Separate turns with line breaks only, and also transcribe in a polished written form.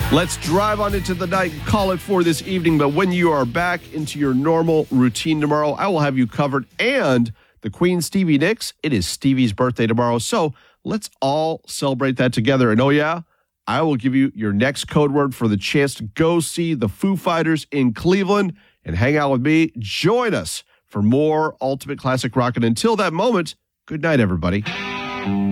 Let's drive on into the night and call it for this evening. But when you are back into your normal routine tomorrow, I will have you covered. And the Queen, Stevie Nicks, it is Stevie's birthday tomorrow. So let's all celebrate that together. And oh, yeah, I will give you your next code word for the chance to go see the Foo Fighters in Cleveland and hang out with me. Join us for more Ultimate Classic Rock. And until that moment, good night, everybody.